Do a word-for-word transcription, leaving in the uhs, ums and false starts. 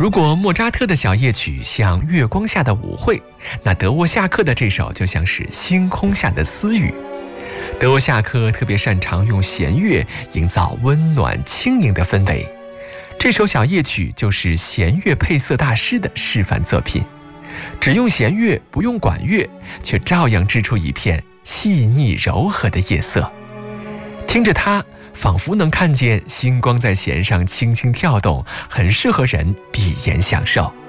如果莫扎特的小夜曲像月光下的舞会，那德沃夏克的这首就像是星空下的私语。德沃夏克特别擅长用弦乐营造温暖轻盈的氛围，这首小夜曲就是弦乐配色大师的示范作品，只用弦乐不用管乐，却照样织出一片细腻柔和的夜色。听着它，仿佛能看见星光在弦上轻轻跳动，很适合人闭眼享受。